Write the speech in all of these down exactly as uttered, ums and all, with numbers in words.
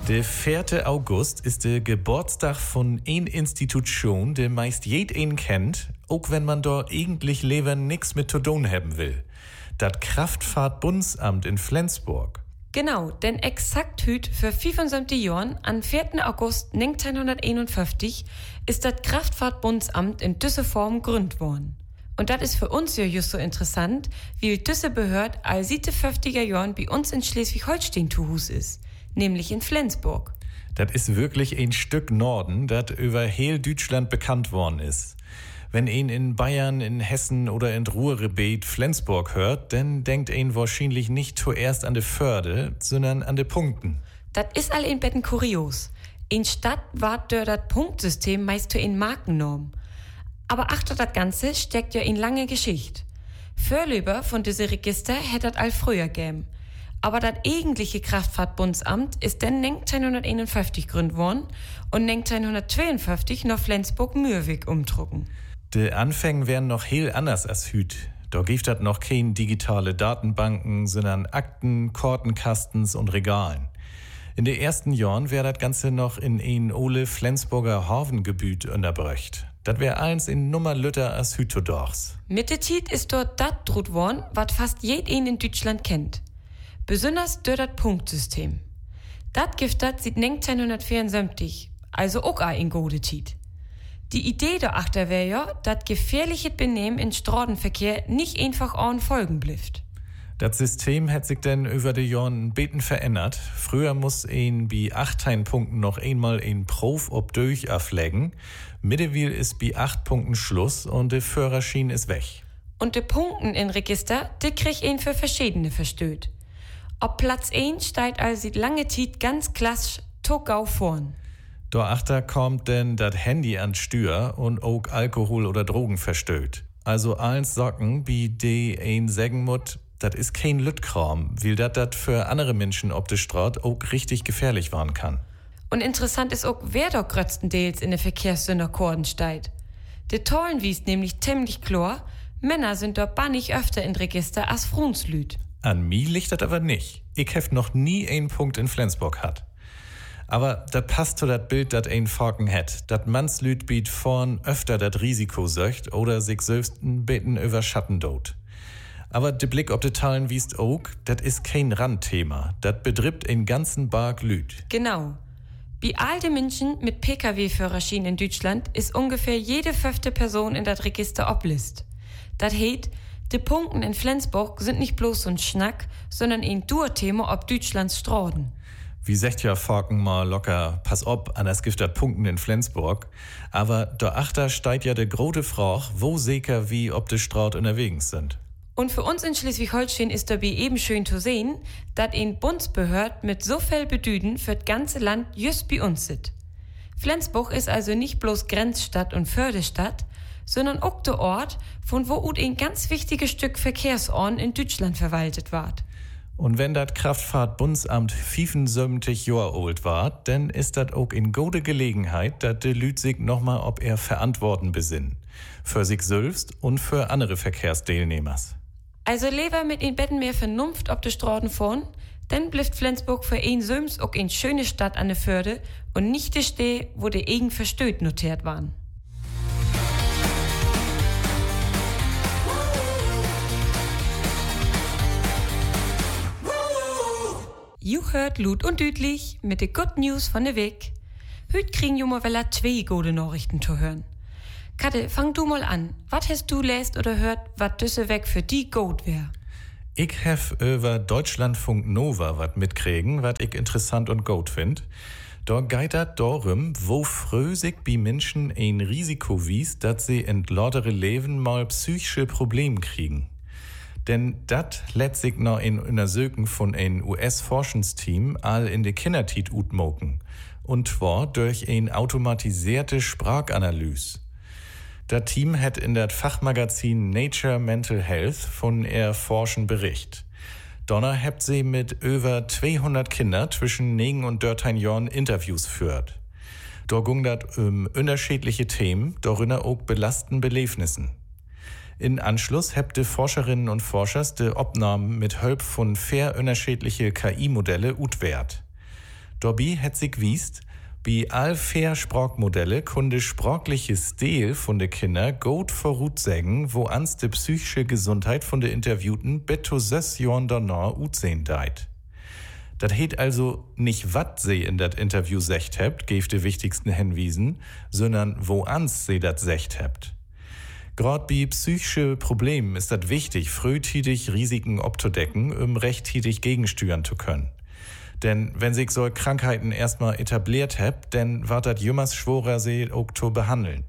Der vierte August ist der Geburtstag von ein Institution, der meist jeden kennt, auch wenn man dort eigentlich lieber nix mit zu tun haben will. Das Kraftfahrt-Bundesamt in Flensburg. Genau, denn exakt hüt für fünfundsiebzig Jahren, am vierten August neunzehnhunderteinundfünfzig, ist das Kraftfahrt-Bundesamt in düsse Form gegründet worden. Und das ist für uns ja just so interessant, wie düsse Behörd all siebenundfünfziger Jahren bei uns in Schleswig-Holstein zu Hus ist, nämlich in Flensburg. Das ist wirklich ein Stück Norden, das über heel Deutschland bekannt worden ist. Wenn ihn in Bayern, in Hessen oder in Ruhrgebiet Flensburg hört, dann denkt ihn wahrscheinlich nicht zuerst an die Förde, sondern an die Punkten. Das ist all in Betten kurios. In Stadt war durch das Punktsystem meist zu in Markennorm. Aber achter das Ganze steckt ja in lange Geschichte. Vorlöber von diese Register hätte das all früher gäm. Aber das eigentliche Kraftfahrt-Bundesamt ist dann neunzehnhunderteinundfünfzig gegründet worden und neunzehnhundertzweiundfünfzig nach Flensburg-Mürwik umdrucken. Die Anfänge wären noch heel anders als hüt. Da gibt das noch keine digitale Datenbanken, sondern Akten, Kartenkastens und Regalen. In den ersten Jahren wäre das Ganze noch in ein ole Flensburger Hafengebiet unterbrächt. Das wär eins in Nummer lütter als hütodorchs. Mit der Zeit ist dort dat drut worden, wat fast jeden in Deutschland kennt. Besonders durch das Punktsystem. Dat gibt dat seit neunzehnhundertvierundsiebzig, also auch ein gute Zeit. Die Idee dahinter wäre ja, dass gefährliche Benehmen im Straßenverkehr nicht einfach an Folgen blifft. Das System hat sich dann über die Jahre ein bisschen verändert. Früher muss ein bei achtzehn Punkten noch einmal ein Prof ob durch auflegen. Mittlerweile ist bei acht Punkten Schluss und der Führerschein ist weg. Und die Punkten im Register, die krieg ihn für verschiedene verstößt. Auf Platz eins steht also seit lange Zeit ganz klassisch Togau vorn. Dahinter kommt denn das Handy an Stür und auch Alkohol oder Drogen verstößt. Also eins Socken, wie die ein sagen muss, das ist kein Lütkram, weil das das für andere Menschen auf der Straße auch richtig gefährlich werden kann. Und interessant ist auch, wer da größtenteils in der Verkehrssünderkorden steht. Die Tollen wies nämlich ziemlich klar, Männer sind dort bannig öfter in Register als Frunslüd. An mir liegt das aber nicht. Ich hef noch nie einen Punkt in Flensburg hat. Aber das passt zu das Bild, das ein Falken hat, dat Mannslüd biet vorn öfter das Risiko söcht oder sich selbst ein bisschen über Schatten dot. Aber der Blick auf die Zahlen wiest auch, das ist kein Randthema. Das betrifft einen ganzen Berg Lüd. Genau. Bei all den Menschen mit P K W-Führerschein in Deutschland ist ungefähr jede fünfte Person in das Register oblist. Das heißt, die Punkten in Flensburg sind nicht bloß so ein Schnack, sondern ein Dur-Thema ob Deutschlands Straßen. Wie sagt ja Falken mal locker, pass op, anders gibt das Punkten in Flensburg. Aber dahinter steigt ja der große Frage, wo sicher wie ob die Straße unterwegs sind. Und für uns in Schleswig-Holstein ist dabei eben schön zu sehen, dass ein Bundesbehörd mit so viel Bedüden für das ganze Land just bei uns sitzt. Flensburg ist also nicht bloß Grenzstadt und Fördestadt, sondern auch der Ort, von wo ein ganz wichtiges Stück Verkehrsordnung in Deutschland verwaltet ward. Und wenn das Kraftfahrt-Bundesamt fünfundsiebzig Jahre alt war, dann ist das auch in gute Gelegenheit, dass die Lüd sich nochmal ob er Verantworten besinnen. Für sich selbst und für andere Verkehrsteilnehmers. Also lieber mit in Betten mehr Vernunft ob de Straßen vorn, dann bleibt Flensburg für ein Söms auch eine schöne Stadt an der Förde und nicht die Steh, wo der Egen verstößt notiert waren. You hört Lut und Düdlich mit de Good News von der Weg. Heute kriegen Junge Weller zwei gute Nachrichten zu hören. Kathe, fang du mal an. Was hast du lest oder hört, wat düsse weg für die gut wär? Ich hef über Deutschlandfunk Nova wat mitkriegen, wat ich interessant und gut find. Da geht dat darum, wo früh sich bei Menschen ein Risiko wies, dass sie in lautere Leben mal psychische Probleme kriegen. Denn dat lässt sich noch in Untersuchung von einem U S-Forschungsteam all in de Kindertit utmoken. Und zwar durch ein automatisierte Sprachanalyse. Das Team hat in das Fachmagazin Nature Mental Health von erforschen Bericht. Donner habt sie mit über zweihundert Kindern zwischen neun und dreizehn Jahren Interviews führt. Da ging das um unterschiedliche Themen, darunter auch belastende Belebnissen. In Anschluss habt die Forscherinnen und Forscher die Aufnahmen mit Hilfe von vier unterschiedliche K I-Modelle utwert. Dobby hat sich wiest, bei all vier Sprachmodelle kunde sprachliche Stil von de Kinder gut voraussagen, wo ans de psychische Gesundheit von de Interviewten betto sechs Jahren danach utsehen deit. Dat heet also nicht wat sie in dat Interview secht hebt, geft de wichtigsten Hinwiesen, sondern wo ans sie dat secht hebt. Grad bei psychische Problemen ist dat wichtig, frühzeitig Risiken abzudecken, um rechtzeitig gegensteuern zu können. Denn wenn sich so Krankheiten erstmal etabliert hebt, dann wird das jümmers schworer sie auch zu behandeln.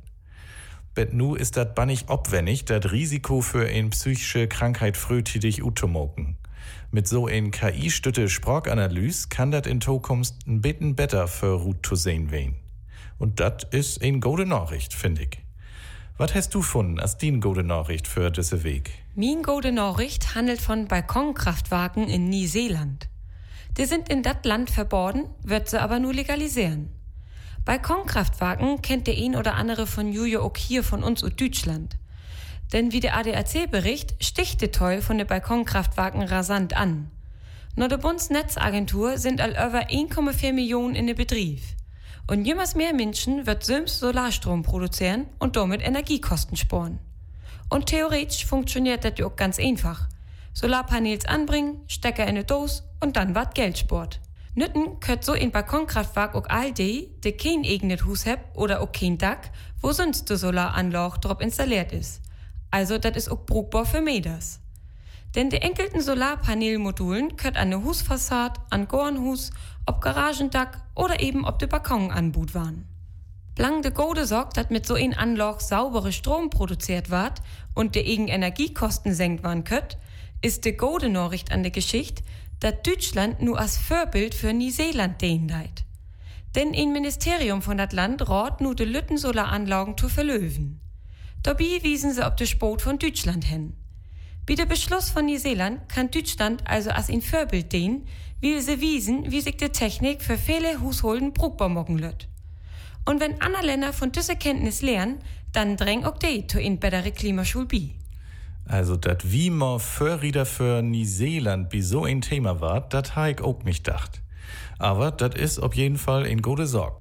Bet nu ist dat bannig obwendig, dat Risiko für eine psychische Krankheit frühzeitig utomoken. Mit so ein K I-stütte Sprachanalyse kann dat in Zukunft ein bisschen besser für Ruth zu sehen wehen. Und dat ist eine gute Nachricht, finde ich. Was hast du gefunden als die gute Nachricht für diese Weg? Min gute Nachricht handelt von Balkonkraftwagen in Neuseeland. Die sind in dat Land verboten, wird sie aber nur legalisieren. Balkonkraftwagen kennt der ein oder andere von Julia auch hier von uns aus Deutschland. Denn wie der A D A C-Bericht sticht die Teil von den Balkonkraftwagen rasant an. Nur der Bundesnetzagentur sind all über eins Komma vier Millionen in den Betrieb. Und jemals mehr Menschen wird selbst Solarstrom produzieren und damit Energiekosten sparen. Und theoretisch funktioniert das ja auch ganz einfach. Solarpanels anbringen, Stecker in eine Dose und dann wart Geld spart. Nütten könnt so in Balkonkraftwerk auch all die, die kein eigenes Haus hab oder auch kein Dach, wo sonst die Solaranlage drauf installiert ist. Also das ist auch brauchbar für Meders. Denn die enkelten Solarpanelmodulen könnt an der Husfassade, an Gornhus, ob Garagendach oder eben ob de Balkon anbut waren. Blang de Gode sorgt, dass mit so ein Anlage saubere Strom produziert ward und de eigen Energiekosten senkt waren könnt, ist de gode Nachricht an der Geschichte, dass Deutschland nur als Vorbild für Neuseeland dient. Denn ein Ministerium von dat Land rät nur de Lütten Solaranlagen zu verlöwen. Dabei wiesen sie ob de Spot von Deutschland hin. Bei der Beschluss von Neuseeland kann Deutschland also als ein Vorbild dienen, wie sie wiesen, wie sich die Technik für viele Hausholden brauchbar machen lässt. Und wenn andere Länder von dieser Kenntnis lernen, dann drängen auch die zu in bessere Klimaschule bei. Also, dat wie man Vorrieder für Neuseeland wie so ein Thema war, dat ha ich auch nicht gedacht. Aber dat ist auf jeden Fall ein gute Sorge.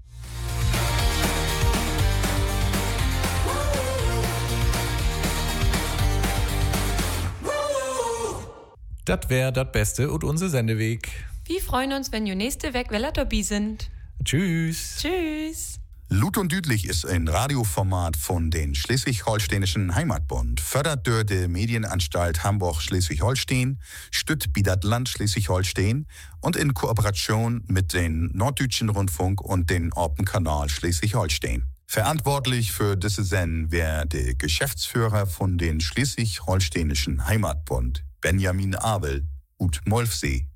Dat wär dat Beste und unser Sendeweg. Wir freuen uns, wenn ihr nächste Weg Weller dabei sind. Tschüss. Tschüss. Lut und Düdlich ist ein Radioformat von den Schleswig-Holsteinischen Heimatbund, fördert durch die Medienanstalt Hamburg-Schleswig-Holstein, stützt bei das Land Schleswig-Holstein und in Kooperation mit den Norddeutschen Rundfunk und den Orpenkanal Schleswig-Holstein. Verantwortlich für diese Sendung wäre der Geschäftsführer von den Schleswig-Holsteinischen Heimatbund, Benjamin Abel, ut Molfsee.